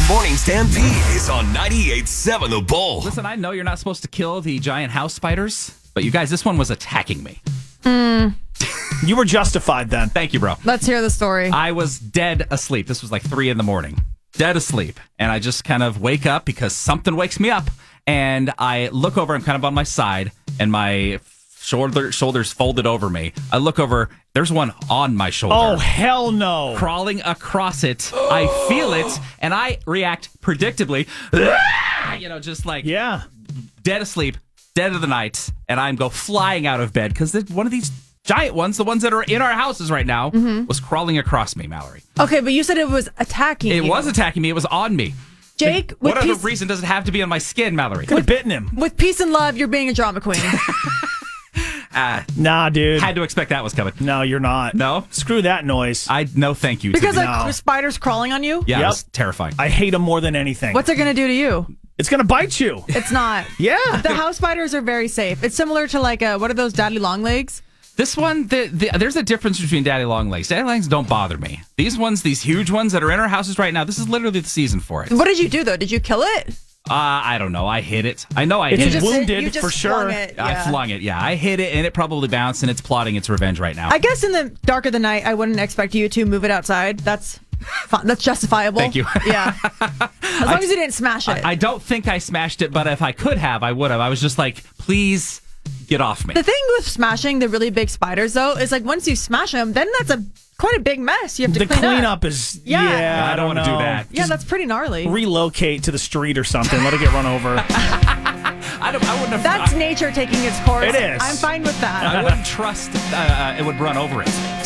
Morning Stampede is on 98.7 The Bull. Listen, I know you're not supposed to kill the giant house spiders, but you guys, this one was attacking me. You were justified then. Thank you, bro. Let's hear the story. I was dead asleep. This was like 3 a.m. Dead asleep. And I just kind of wake up because something wakes me up. And I look over, I'm kind of on my side, and my shoulders folded over me. I look over, there's one on my shoulder. Oh, hell no. Crawling across it. I feel it, and I react predictably. Just like dead asleep, dead of the night. And I go flying out of bed because one of these giant ones, the ones that are in our houses right now, was crawling across me, Mallory. Okay, but you said it was attacking you. It was attacking me. It was on me. Jake, what other reason does it have to be on my skin, Mallory? Could have bitten him. With peace and love, you're being a drama queen. Nah, dude. Had to expect that was coming. No, you're not. No? Screw that noise. No, thank you. Because spiders crawling on you? Yeah, it was terrifying. I hate them more than anything. What's it going to do to you? It's going to bite you. It's not. Yeah. The house spiders are very safe. It's similar to what are those daddy long legs? This one, there's a difference between daddy long legs. Daddy long legs don't bother me. These ones, these huge ones that are in our houses right now, this is literally the season for it. What did you do, though? Did you kill it? I don't know. I hit it. I know I hit it. It's wounded, for sure. I flung it, yeah. I hit it, and it probably bounced, and it's plotting its revenge right now. I guess in the dark of the night, I wouldn't expect you to move it outside. That's fine. That's justifiable. Thank you. Yeah. As long as you didn't smash it. I don't think I smashed it, but if I could have, I would have. I was just like, please get off me. The thing with smashing the really big spiders, though, is like once you smash them, then that's quite a big mess. You have to clean up. The cleanup is, I don't want to do that. Yeah, that's pretty gnarly. Relocate to the street or something. Let it get run over. I wouldn't have. That's nature taking its course. It is. I'm fine with that. I wouldn't trust it would run over it.